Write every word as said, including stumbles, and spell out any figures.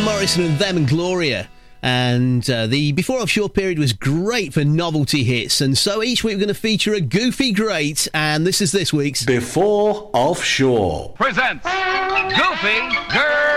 Van Morrison and Them and Gloria. And uh, the Before Offshore period was great for novelty hits. And so each week we're going to feature a goofy great. And this is this week's Before Offshore presents Goofy Girl.